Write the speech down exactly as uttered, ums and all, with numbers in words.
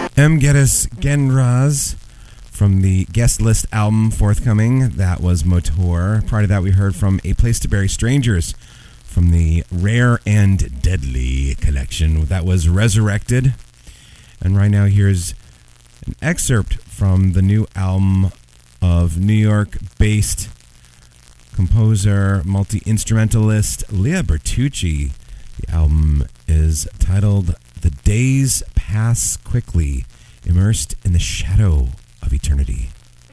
M. Geddes Genraz from the guest list album forthcoming. That was Motor. Prior to that, we heard from A Place to Bury Strangers from the Rare and Deadly collection. That was Resurrected. And right now, here's an excerpt from the new album of New York-based composer, multi-instrumentalist Leah Bertucci. The album is titled The Days Pass Quickly, Immersed in the Shadow of Eternity.